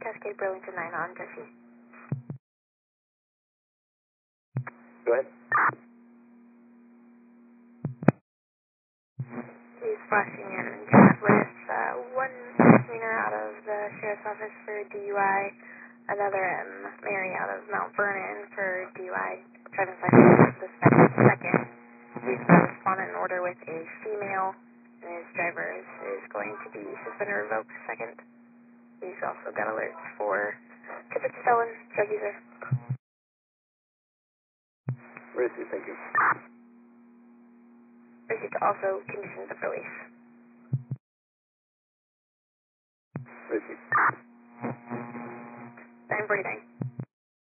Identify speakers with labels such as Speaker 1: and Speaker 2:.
Speaker 1: Cascade Burlington 9 on Jesse.
Speaker 2: Go ahead.
Speaker 1: He's flashing in chat with one misdemeanor out of the Sheriff's Office for DUI, another Mary out of Mount Vernon for DUI, driving license the second. He's got a respondent in order with a female, and his driver is going to be suspended or revoked second. He's also got alerts for convicted felon, drug user.
Speaker 2: Received, thank you.
Speaker 1: Received also conditions of release.
Speaker 2: Received.
Speaker 1: 949.